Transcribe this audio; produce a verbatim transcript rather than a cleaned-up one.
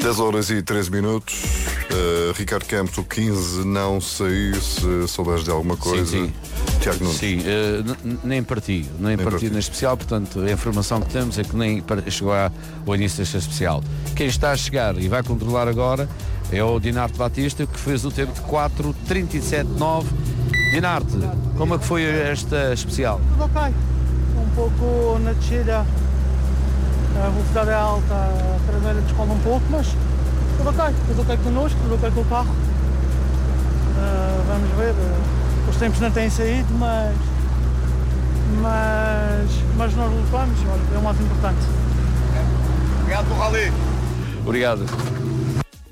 dez horas e treze minutos. Uh, Ricardo Campos, o quinze não saiu. Se souberes de alguma coisa. Sim, sim. Tiago Nunes. Sim, uh, nem partido, nem, nem partido, partido na especial, portanto a informação que temos é que nem chegou ao início desta especial. Quem está a chegar e vai controlar agora é o Dinarte Batista, que fez o tempo de quatro trinta e sete nove. Dinarte, como é que foi esta especial? Tudo ok, um pouco na descida, a velocidade é alta, a traseira descola um pouco, mas tudo ok, tudo ok connosco, tudo ok com o carro. Uh, vamos ver, uh, os tempos não têm saído, mas, mas, mas nós lutamos, é o mais importante. Obrigado pelo rally. Obrigado.